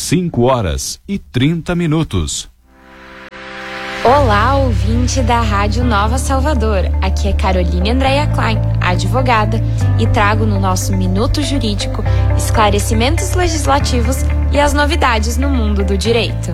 5h30. Olá, ouvinte da Rádio Nova Salvador. Aqui é Caroline Andréia Klein, advogada, e trago no nosso Minuto Jurídico esclarecimentos legislativos e as novidades no mundo do direito.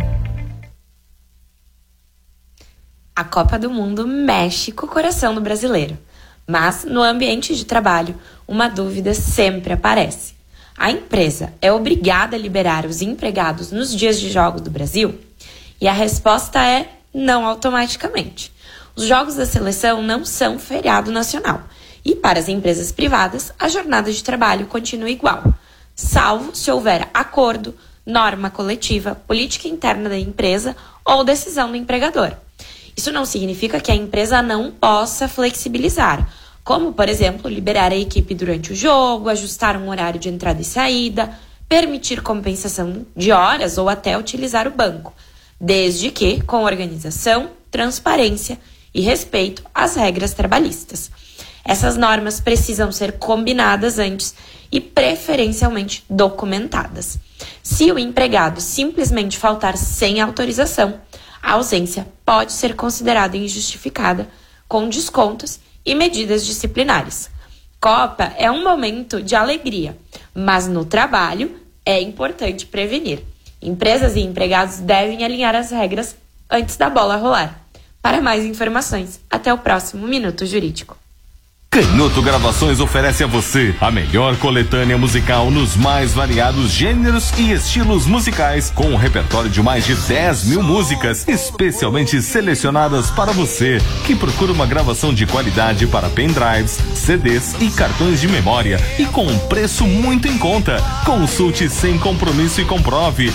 A Copa do Mundo mexe com o coração do brasileiro, mas no ambiente de trabalho, uma dúvida sempre aparece. A empresa é obrigada a liberar os empregados nos dias de jogos do Brasil? E a resposta é não automaticamente. Os jogos da seleção não são feriado nacional. E para as empresas privadas, a jornada de trabalho continua igual, salvo se houver acordo, norma coletiva, política interna da empresa ou decisão do empregador. Isso não significa que a empresa não possa flexibilizar, como, por exemplo, liberar a equipe durante o jogo, ajustar um horário de entrada e saída, permitir compensação de horas ou até utilizar o banco, desde que com organização, transparência e respeito às regras trabalhistas. Essas normas precisam ser combinadas antes e preferencialmente documentadas. Se o empregado simplesmente faltar sem autorização, a ausência pode ser considerada injustificada, com descontos e medidas disciplinares. Copa é um momento de alegria, mas no trabalho é importante prevenir. Empresas e empregados devem alinhar as regras antes da bola rolar. Para mais informações, até o próximo Minuto Jurídico. Canhoto Gravações oferece a você a melhor coletânea musical nos mais variados gêneros e estilos musicais, com um repertório de mais de 10 mil músicas, especialmente selecionadas para você, que procura uma gravação de qualidade para pendrives, CDs e cartões de memória, e com um preço muito em conta. Consulte sem compromisso e comprove.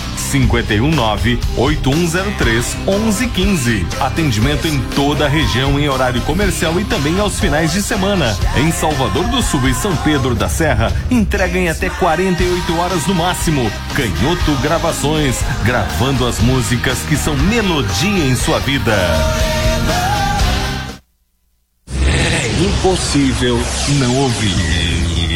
519-8103-1115. Atendimento em toda a região em horário comercial e também aos finais de semana. Em Salvador do Sul e São Pedro da Serra, entrega em até 48 horas no máximo. Canhoto Gravações, gravando as músicas que são melodia em sua vida. É impossível não ouvir.